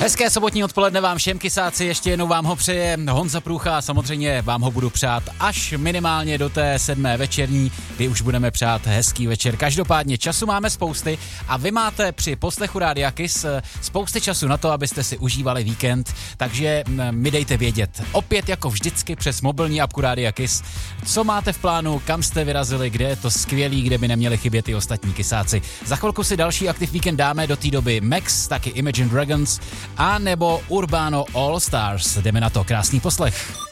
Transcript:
Hezké sobotní odpoledne vám všem kysáci, ještě jednou vám ho přeje Honza Průcha a samozřejmě vám ho budu přát až minimálně do té 7. večerní, kdy už budeme přát hezký večer. Každopádně času máme spousty a vy máte při poslechu Rádia Kiss spousty času na to, abyste si užívali víkend, takže mi dejte vědět. Opět jako vždycky přes mobilní apku Rádia Kiss, co máte v plánu, kam jste vyrazili, kde je to skvělý, kde by neměli chybět i ostatní kysáci. Za chvilku si další aktiv víkend dáme, do té doby Max, taky Imagine Dragons a nebo Urbano All Stars. Jdeme na to, krásný poslech.